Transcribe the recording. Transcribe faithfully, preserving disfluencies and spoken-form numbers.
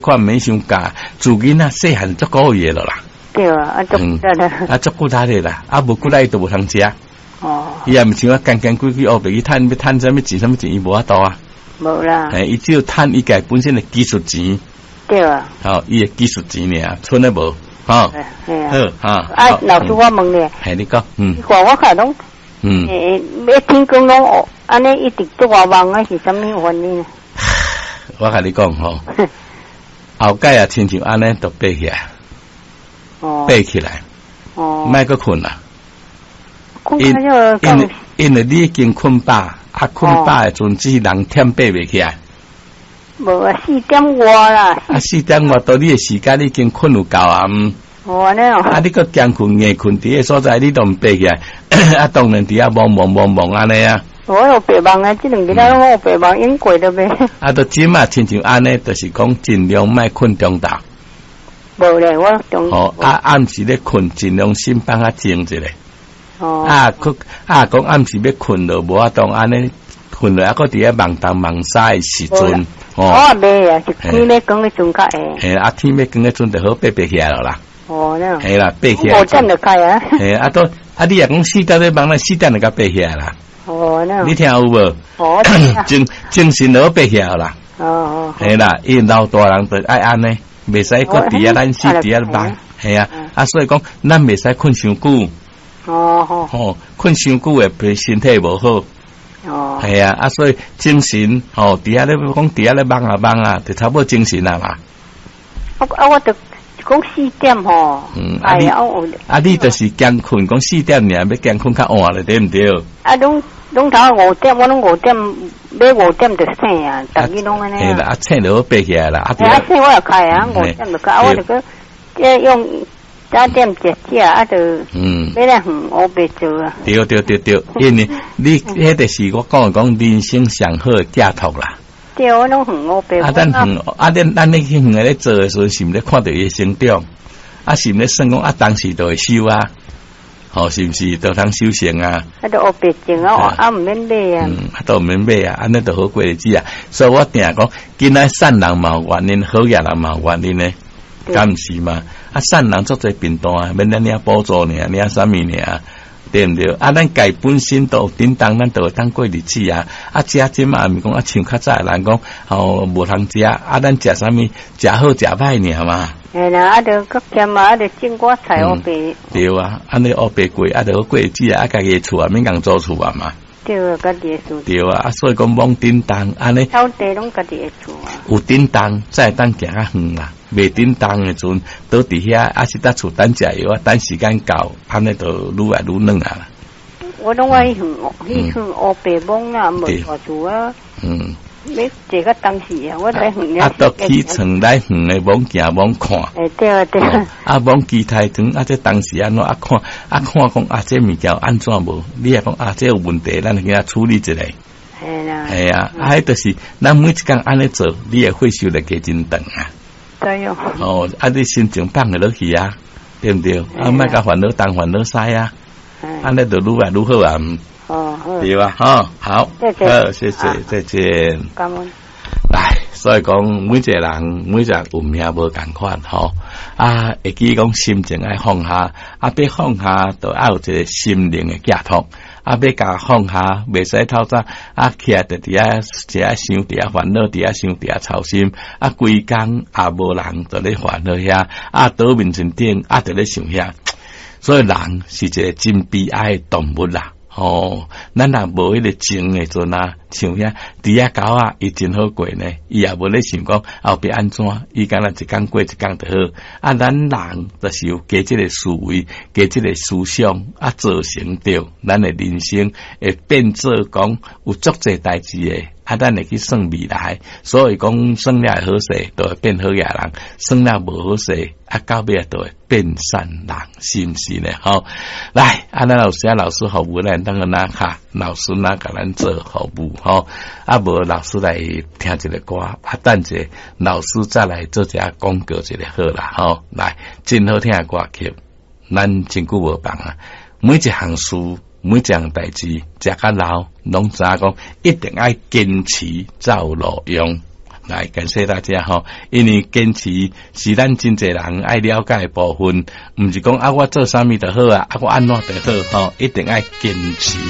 看没伤假，自己那细汉足够嘢了啦。 对啊，啊足骨力啦， 啊足骨力啦，啊无骨力都无通食。 哦， 伊也毋像我干干规矩，哦，别去趁要趁什么钱，什么钱伊无法度啊。 无啦。 诶，伊只有趁伊家本身的技术钱。 对啊。 好，伊的技术钱尔，剩的无。吼。 系啊。 好，哈。 啊，老师我问你。 系你讲，嗯。 你看我看拢， 嗯。 诶，要天公拢哦，安尼一直都话忙啊，是什么原因？ 我甲你讲吼，后盖啊，亲像安尼都爬起来， 哦， 爬起来， 哦， 莫个困啦。 因因为因为你已经困饱，啊困饱的阵，只是人忝爬袂起来。 无啊，四点外啦。 啊，四点外到你的时间，你已经困有够啊。 哦，安尼哦。 啊，你个艰困硬困伫个所在，你都毋爬起来，啊，当然伫遐忙忙忙忙安尼啊。 我有白忙啊，这两日咱我白忙应过了呗。 啊，都即嘛亲像安尼，就是讲尽量莫困中昼。 无咧，我中。 哦，啊，暗时咧困，尽量先帮他静一下。 哦。 啊，佢啊讲暗时要困了，无法当安尼困了，啊，个伫遐忙东忙西的时阵， 哦。我也袂啊，是天要光的阵较会。 嘿，啊，天要光的阵就好爬爬起来了啦。 哦，那。 系啦，爬起来。 五点就开啊。 嘿，啊都啊，你若讲四点咧忙，咱四点就甲爬起来啦。 哦，那。 你听有无？ 哦。 精精神都爬起来啦。 哦哦。 系啦，因老大人就爱安尼，袂使搁伫遐咱死伫遐忙。系啊，啊，所以讲咱袂使困伤久。 哦吼。 吼，困伤久会对身体无好。 哦。 系啊，啊，所以精神吼，伫遐咧讲伫遐咧忙啊忙啊，就差不多精神啊嘛。 啊啊，我就讲四点吼。 嗯，啊你啊你就是艰困，讲四点尔要艰困较晚了，对毋对？ 啊，拢拢头五点，我拢五点，要五点就醒啊，逐日拢安尼。 系啦，啊醒就好爬起来啦。 啊，醒我也开啊，五点就开，啊，我就个即用早点食食，啊，就嗯，要来远乌白做啊。 对对对对，因为你迄个是我讲讲人生上好的寄托啦。 对，我拢远乌白。 啊，咱远啊，咱咱咧去远咧做的时候，是毋咧看到伊成长？啊，是毋咧算讲啊，当时就会收啊。吼、哦，是毋是都通修行啊？ 啊，都学白净啊，啊，毋免买啊。 嗯，啊，都毋免买啊，安尼都好过日子啊。所以我定讲，今仔善人嘛有原因，好嘢人嘛有原因呢，敢毋是嘛？啊，善人做侪便当啊，免咱遐补助呢，遐啥物呢？对毋对？啊，咱家本身都有叮当，咱都会当过日子啊。啊，食即嘛毋讲啊，像较早人讲，哦，无通食，啊，咱食啥物？食好食歹尔嘛。 哎啦，啊，着搁兼嘛，啊，着种瓜菜乌白。 对啊，安尼乌白过，啊，着好过日子啊，啊，家己厝啊，免共做厝啊嘛。 对啊，家己厝。 对啊，啊，所以讲往叮当，安尼。 草地拢家己的厝啊。 有叮当，再当行较远啦。未叮当的阵，倒伫遐，啊是搭厝等食药啊，等时间到，安尼就愈来愈软啊。 我拢爱去去去乌白蒙啊，无大厝啊。嗯。要坐个当时啊，我来远啊，到起床来远的往行往看。 诶，对啊对啊。 啊，往机台长，啊，这当时安怎啊看啊看讲啊，这物件安怎无？你也讲啊，这有问题，咱给他处理一下。 系啦。 系啊，啊，迄就是咱每一工安尼做，你的血收来加真长啊。 对哦。 哦，啊，你心情放下落去啊，对毋对？啊，莫甲烦恼东烦恼西啊，安尼就愈来愈好啊。 哦， 对吧？哈，好，好，谢谢，再见。 感恩。 来，所以讲，每一个人，每一个有命无共款，吼啊，会记讲心情爱放下，啊，要放下，就要有一个心灵的寄托，啊，要甲放下，袂使透早啊，起来就伫遐，伫遐想，伫遐烦恼，伫遐想，伫遐操心，啊，规工也无人就咧烦恼遐，啊，倒面前顶啊，就咧想遐，所以人是一个真悲哀的动物啦。哦，咱若无迄个情诶阵啊，像遐伫遐狗啊，伊真好过呢，伊也无咧想讲后壁安怎，伊敢若一工过一工就好。啊，咱人就是有加即个思维，加即个思想啊，造成着咱诶人生会变做讲有足侪代志诶。啊，咱会去算未来，所以讲算了好势，就会变好嘢人；算了无好势，啊，到尾就会变善人，是毋是呢？吼、哦，来，啊，咱老师啊，老师服务咱当个哪卡，老师哪甲咱做服务，吼、哦，啊，无老师来听一个歌，啊，等者老师再来做一下广告一个好啦，吼、哦，来，真好听诶歌曲，咱真久无放啊，每一项事。每一样代志，食甲老，拢知影讲一定爱坚持走路用。 来感谢大家吼，因为坚持是咱真侪人爱了解的部分，毋是讲啊我做啥物就好啊，啊我安怎就好吼，一定爱坚持